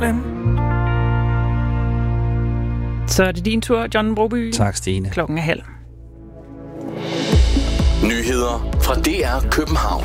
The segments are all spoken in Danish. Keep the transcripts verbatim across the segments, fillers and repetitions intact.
solen. Så er det din tur, John Broby. Tak, Stine. Klokken er halv. Nyheder fra D R København.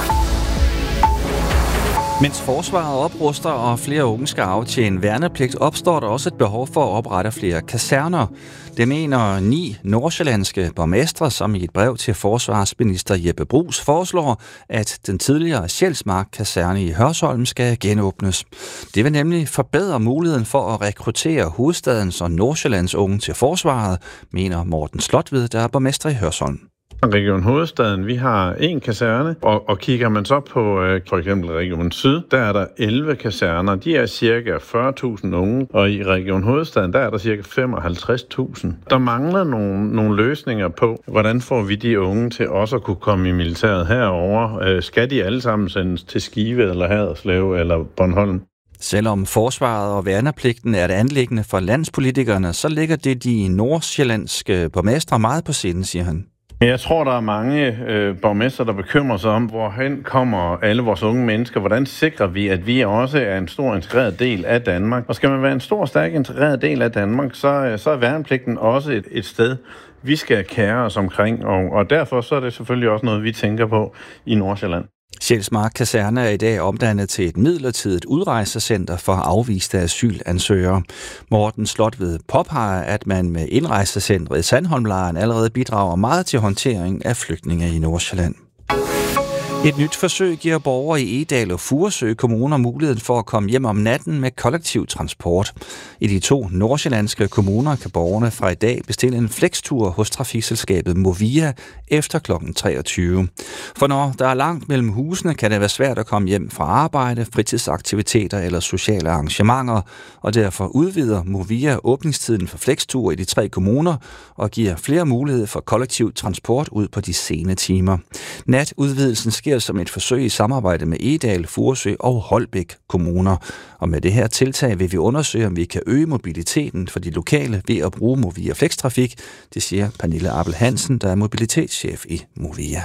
Mens forsvaret opruster og flere unge skal aftjene værnepligt, opstår der også et behov for at oprette flere kaserner. Det mener ni nordsjællandske borgmestre, som i et brev til forsvarsminister Jeppe Bruus foreslår, at den tidligere Sjælsmark kaserne i Hørsholm skal genåbnes. Det vil nemlig forbedre muligheden for at rekruttere hovedstadens og Nordsjællands unge til forsvaret, mener Morten Slotved, der er borgmester i Hørsholm. Region Hovedstaden, vi har en kaserne, og, og kigger man så på øh, for eksempel Region Syd, der er der elleve kaserner. De er cirka fyrre tusind unge, og i Region Hovedstaden, der er der cirka femoghalvtreds tusind. Der mangler nogle, nogle løsninger på, hvordan får vi de unge til også at kunne komme i militæret herover. Øh, skal de alle sammen sendes til Skive eller Haderslev eller Bornholm? Selvom forsvaret og værnepligten er det anliggende for landspolitikerne, så ligger det de nordsjællandske borgmestre meget på sinde, siger han. Jeg tror, der er mange øh, borgmestre, der bekymrer sig om, hvorhen kommer alle vores unge mennesker. Hvordan sikrer vi, at vi også er en stor integreret del af Danmark? Og skal man være en stor, stærk integreret del af Danmark, så, så er værnepligten også et, et sted, vi skal kære os omkring. Og, og derfor så er det selvfølgelig også noget, vi tænker på i Nordsjælland. Sjælsmark Kaserne er i dag omdannet til et midlertidigt udrejsecenter for afviste asylansøgere. Morten Slotved påpeger, at man med indrejsecentret i Sandholmlejren allerede bidrager meget til håndtering af flygtninge i Nordsjælland. Et nyt forsøg giver borgere i Egedal og Furesø kommuner muligheden for at komme hjem om natten med kollektiv transport. I de to nordsjællandske kommuner kan borgerne fra i dag bestille en flextur hos trafikselskabet Movia efter klokken treogtyve. For når der er langt mellem husene, kan det være svært at komme hjem fra arbejde, fritidsaktiviteter eller sociale arrangementer, og derfor udvider Movia åbningstiden for flextur i de tre kommuner og giver flere muligheder for kollektiv transport ud på de sene timer. Natudvidelsen sker som et forsøg i samarbejde med Egedal, Furesø og Holbæk kommuner. Og med det her tiltag vil vi undersøge, om vi kan øge mobiliteten for de lokale ved at bruge Movia Flextrafik. Det siger Pernille Abel Hansen, der er mobilitetschef i Movia.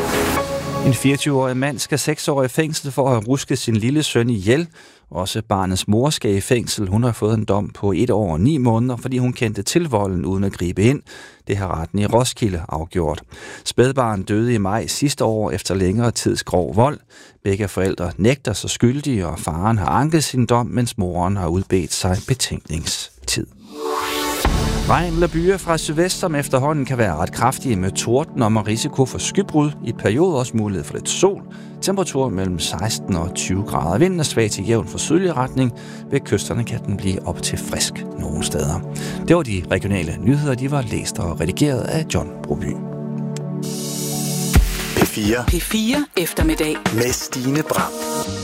En fireogtyve-årig mand skal seks år i fængsel for at have rusket sin lille søn ihjel. Også barnets mor skal i fængsel. Hun har fået en dom på et år og ni måneder, fordi hun kendte til volden uden at gribe ind. Det har retten i Roskilde afgjort. Spædbarn døde i maj sidste år efter længere tids grov vold. Begge forældre nægter sig skyldige, og faren har anket sin dom, mens moren har udbedt sig betænkningstid. Regn eller byer fra sydvest, som efterhånden kan være ret kraftige med torden og med risiko for skybrud. I perioder også mulighed for lidt sol. Temperatur mellem seksten og tyve grader. Vinden er svag til jævn for sydlig retning. Ved kysterne kan den blive op til frisk nogle steder. Det var de regionale nyheder. De var læst og redigeret af John Broby. P fire. P fire eftermiddag Med Stine Bram.